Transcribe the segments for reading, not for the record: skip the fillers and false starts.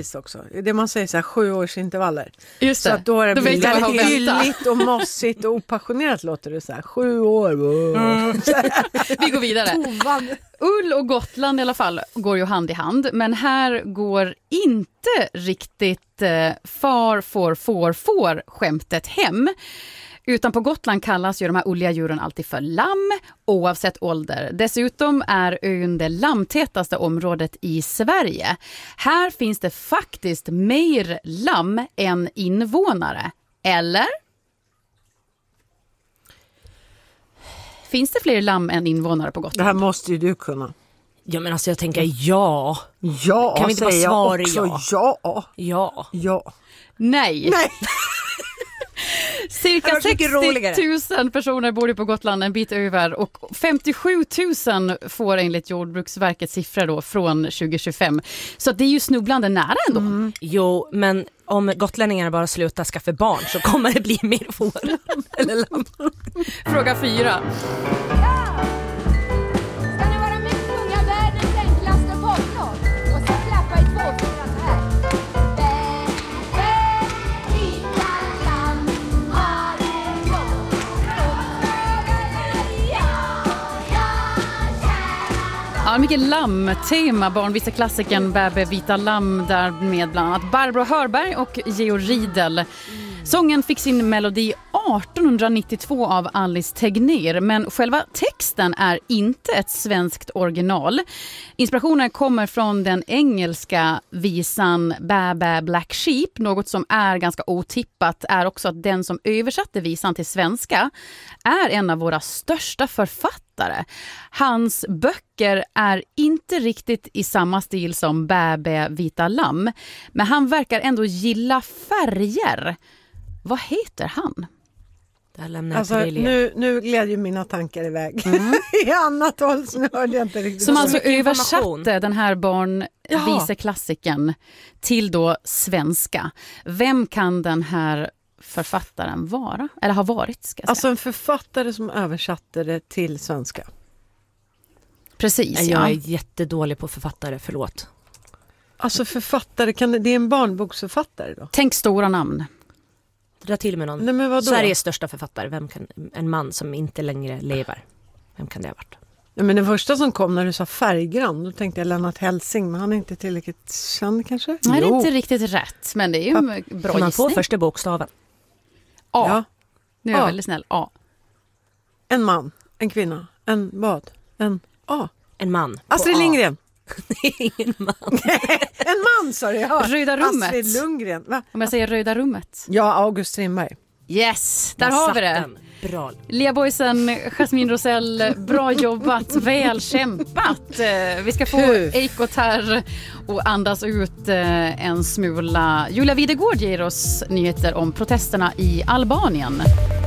geografiskt också. Det man säger så här 7 års intervaller. Just det. Så att då är det Då vet jag vad väldigt jag väntar. ylligt och mossigt och opassionerat låter det så här. 7 år. Vi går vidare. Tovan. Ull och Gotland i alla fall går ju hand i hand. Men här går inte riktigt får skämtet hem. Utan på Gotland kallas ju de här ulliga djuren alltid för lamm, oavsett ålder. Dessutom är ön det lammtätaste området i Sverige. Här finns det faktiskt mer lamm än invånare. Eller? Finns det fler lamm än invånare på Gotland? Det här måste ju du kunna. Ja, men alltså jag tänker ja. Ja, Kan vi inte bara svara också? Ja. Ja. Nej. Cirka 60 000 personer bor ju på Gotland, en bit över, och 57 000 får enligt Jordbruksverkets siffror då från 2025. Så det är ju snubblande nära ändå. Jo, men om gotlänningarna bara slutar skaffa barn så kommer det bli mer får. Eller lamm. Fråga 4. Ska ni vara med och sjunga världens enklaste poplåt? Och så klappa i 2-4 så här. Ja, mycket lamm-tema. Barnvisa klassikern Bäbe vita lamm, där med bland annat Barbro Hörberg och Georg Riedel. Sången fick sin melodi 1892 av Alice Tegnér, men själva texten är inte ett svenskt original. Inspirationen kommer från den engelska visan Bä Bä Black Sheep. Något som är ganska otippat är också att den som översatte visan till svenska är en av våra största författare. Hans böcker är inte riktigt i samma stil som Bä Bä vita lamm, men han verkar ändå gilla färger. Vad heter han? Alltså, nu gled ju mina tankar iväg i annat håll, så nu hörde jag inte riktigt. Som alltså översatte den här barnviseklassikern till då svenska. Vem kan den här författaren vara? Eller har varit, ska jag säga. Alltså en författare som översatte det till svenska. Precis, ja. Jag är jättedålig på författare, förlåt. Alltså författare, det är en barnboksförfattare då? Tänk stora namn. Dra till med någon. Nej, men vadå? Sveriges största författare. En man som inte längre lever. Vem kan det ha varit? Ja, men det första som kom när du sa färggrann, då tänkte jag Lennart Hellsing, men han är inte tillräckligt känd kanske? Nej, det är inte riktigt rätt, men det är ju en bra gissning. Man får första bokstaven. A. Ja. Nu är jag väldigt snäll. A. En man, en kvinna, en vad? En A. En man. Astrid Lindgren. Det är ingen man. En man, sa jag. Röda rummet. Astrid Lundgren. Va? Om jag säger Röda rummet. Ja, August Strindberg. Yes, där har vi det. Bra. Lea Boysen, Jasmine Rosell, bra jobbat, väl kämpat. Vi ska få ekot här och andas ut en smula. Julia Videgård ger oss nyheter om protesterna i Albanien.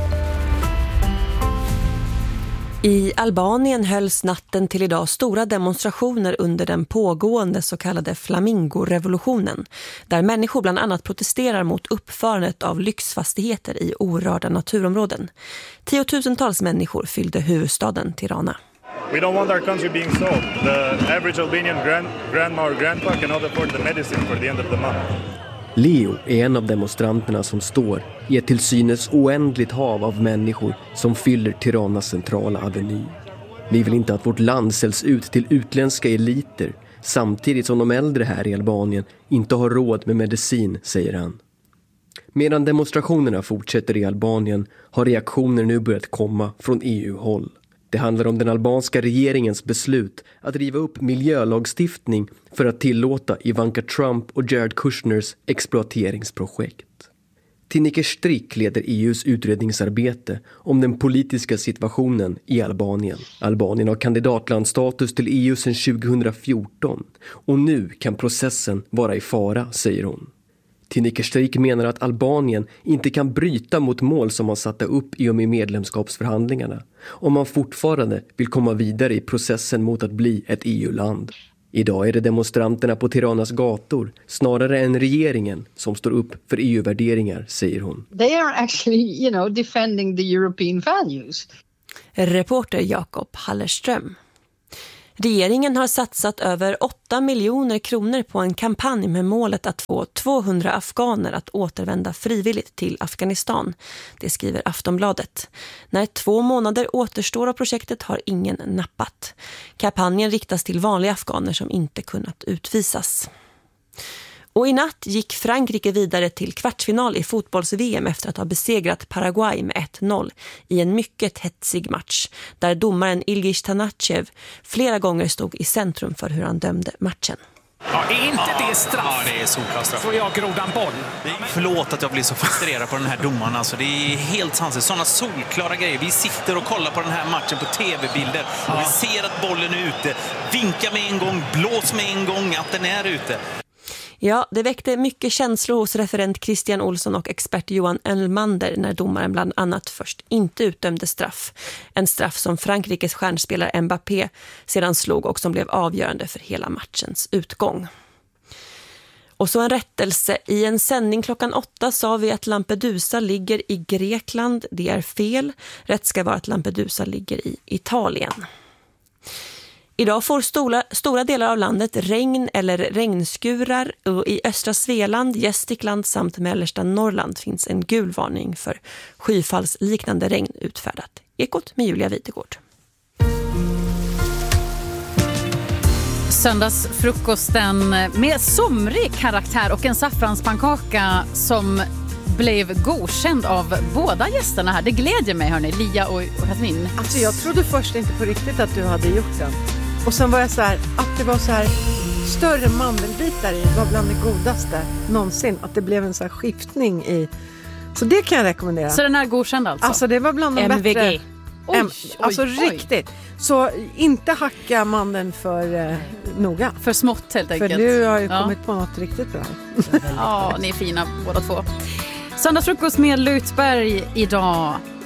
I Albanien hölls natten till idag stora demonstrationer under den pågående så kallade Flamingo-revolutionen, där människor bland annat protesterar mot uppförandet av lyxfastigheter i orörda naturområden. 10,000-tals människor fyllde huvudstaden Tirana. We don't want our country being sold. The average Albanian grandma or grandpa cannot afford the medicine for the end of the month. Leo är en av demonstranterna som står i ett till synes oändligt hav av människor som fyller Tiranas centrala aveny. Vi vill inte att vårt land säljs ut till utländska eliter, samtidigt som de äldre här i Albanien inte har råd med medicin, säger han. Medan demonstrationerna fortsätter i Albanien har reaktioner nu börjat komma från EU-håll. Det handlar om den albanska regeringens beslut att riva upp miljölagstiftning för att tillåta Ivanka Trump och Jared Kushners exploateringsprojekt. Tineke Strick leder EUs utredningsarbete om den politiska situationen i Albanien. Albanien har kandidatlandstatus till EU sedan 2014 och nu kan processen vara i fara, säger hon. Tineke Strick menar att Albanien inte kan bryta mot mål som man satte upp i och med medlemskapsförhandlingarna om man fortfarande vill komma vidare i processen mot att bli ett EU-land. Idag är det demonstranterna på Tiranas gator snarare än regeringen som står upp för EU-värderingar, säger hon. They are actually, defending the European values. Reporter Jakob Hallerström. Regeringen har satsat över 8 miljoner kronor på en kampanj med målet att få 200 afghaner att återvända frivilligt till Afghanistan. Det skriver Aftonbladet. När 2 månader återstår av projektet har ingen nappat. Kampanjen riktas till vanliga afghaner som inte kunnat utvisas. Och i natt gick Frankrike vidare till kvartsfinal i fotbolls-VM efter att ha besegrat Paraguay med 1-0 i en mycket hetsig match där domaren Ilgiz Tanachev flera gånger stod i centrum för hur han dömde matchen. Ja, är inte det straff? Ja, det är solklar straff. Får jag grodan boll? Förlåt att jag blir så frustrerad på den här domaren. Alltså, det är helt sanslöst. Sådana solklara grejer. Vi sitter och kollar på den här matchen på tv-bilder. Och vi ser att bollen är ute. Vinka med en gång, blås med en gång att den är ute. Ja, det väckte mycket känslor hos referent Christian Olsson och expert Johan Elmander när domaren bland annat först inte utdömde straff. En straff som Frankrikes stjärnspelare Mbappé sedan slog och som blev avgörande för hela matchens utgång. Och så en rättelse. I en sändning klockan 8 sa vi att Lampedusa ligger i Grekland. Det är fel. Rätt ska vara att Lampedusa ligger i Italien. Idag får stora delar av landet regn eller regnskurar och i östra Svealand, Gästrikland samt mellersta Norrland finns en gul varning för skyfallsliknande regn utfärdat. Ekot med Julia Witegård. Söndagsfrukosten med somrig karaktär och en saffranspannkaka som blev godkänd av båda gästerna här. Det glädjer mig, hörni, Lia och Jasmin. Alltså jag trodde först inte på riktigt att du hade gjort den. Och sen var jag så här, att det var så här större mandelbitar i var bland det godaste någonsin. Att det blev en så här skiftning i. Så det kan jag rekommendera. Så den är godkänd alltså? Alltså det var bland de MVG. bättre. Alltså oj. Riktigt. Så inte hacka mandeln för noga. För smått helt enkelt. För du har ju kommit på något riktigt bra. Ja, ni är fina båda två. Söndagsfrukost med Lutberg idag.